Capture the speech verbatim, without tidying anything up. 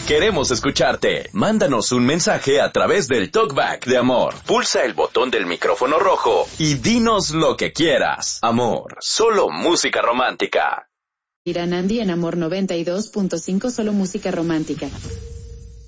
Queremos escucharte. Mándanos un mensaje a través del Talkback de Amor. Pulsa el botón del micrófono rojo y dinos lo que quieras. Amor, solo música romántica. Irán Andy en Amor noventa y dos punto cinco, solo música romántica.